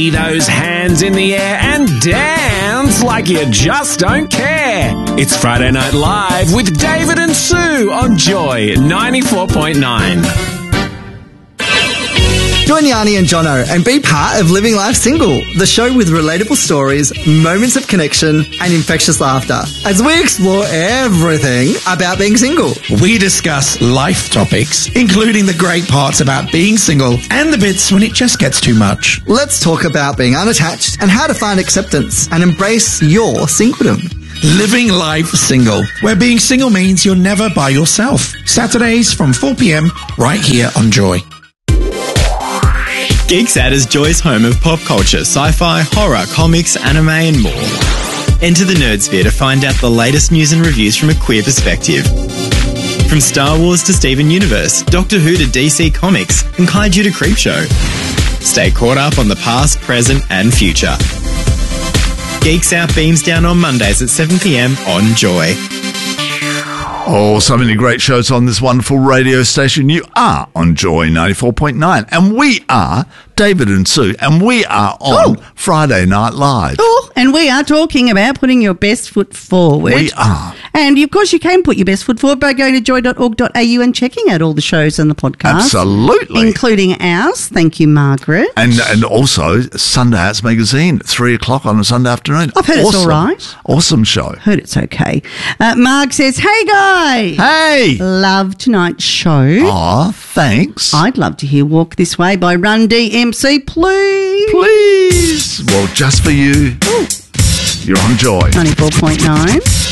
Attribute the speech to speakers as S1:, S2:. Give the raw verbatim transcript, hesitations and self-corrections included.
S1: Those hands in the air and dance like you just don't care. It's Friday Night Live with David and Sue on Joy ninety-four point nine.
S2: Join Yanni and Jono and be part of Living Life Single, the show with relatable stories, moments of connection, and infectious laughter, as we explore everything about being single.
S3: We discuss life topics, including the great parts about being single and the bits when it just gets too much.
S2: Let's talk about being unattached and how to find acceptance and embrace your singledom.
S3: Living Life Single, where being single means you're never by yourself. Saturdays from four p.m. right here on Joy.
S4: Geeksat is Joy's home of pop culture, sci-fi, horror, comics, anime and more. Enter the Nerdsphere to find out the latest news and reviews from a queer perspective. From Star Wars to Steven Universe, Doctor Who to D C Comics, and Kaiju to Creepshow. Stay caught up on the past, present and future. Geeks Out beams down on Mondays at seven p.m. on Joy.
S5: Oh, so many great shows on this wonderful radio station. You are on Joy ninety-four point nine, and we are David and Sue, and we are on oh. Friday Night Live.
S6: Oh, and we are talking about putting your best foot forward.
S5: We are.
S6: And, of course, you can put your best foot forward by going to joy dot org dot a u and checking out all the shows on the podcast.
S5: Absolutely.
S6: Including ours. Thank you, Margaret.
S5: And and also Sunday Arts Magazine, three o'clock on a Sunday afternoon.
S6: I've heard awesome. It's all right.
S5: Awesome show.
S6: Heard it's okay. Uh, Marg says, hey, guys.
S5: Hey.
S6: Love tonight's show.
S5: Aw, thanks.
S6: I'd love to hear Walk This Way by Run D M C, please.
S5: Please. Well, just for you, Ooh. You're on Joy
S6: ninety-four point nine.